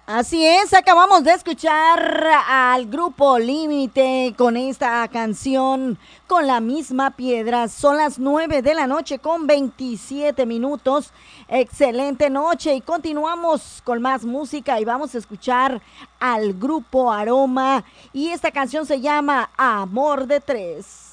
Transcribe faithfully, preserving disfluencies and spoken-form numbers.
Así es, acabamos de escuchar al grupo Límite con esta canción con la misma piedra. Son las nueve de la noche con veintisiete minutos. Excelente noche y continuamos con más música y vamos a escuchar al grupo Aroma y esta canción se llama Amor de Tres.